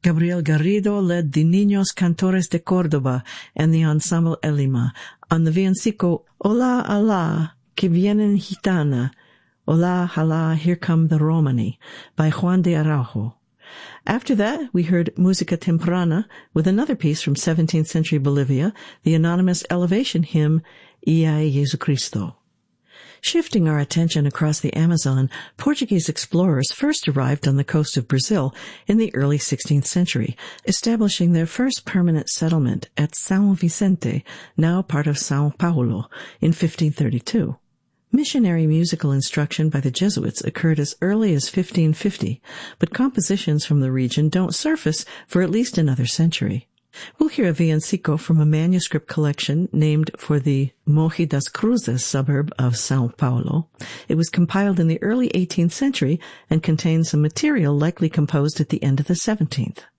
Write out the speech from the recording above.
Gabriel Garrido led the Niños Cantores de Córdoba and the Ensemble Elima on the villancico Hola, Hola, que vienen gitana, Hola, Hola, here come the Romani, by Juan de Araujo. After that, we heard Música Temprana with another piece from 17th century Bolivia, the anonymous elevation hymn, Iai Jesucristo. Shifting our attention across the Amazon, Portuguese explorers first arrived on the coast of Brazil in the early 16th century, establishing their first permanent settlement at São Vicente, now part of São Paulo, in 1532. Missionary musical instruction by the Jesuits occurred as early as 1550, but compositions from the region don't surface for at least another century. We'll hear a villancico from a manuscript collection named for the Mogi das Cruzes suburb of São Paulo. It was compiled in the early 18th century and contains some material likely composed at the end of the 17th.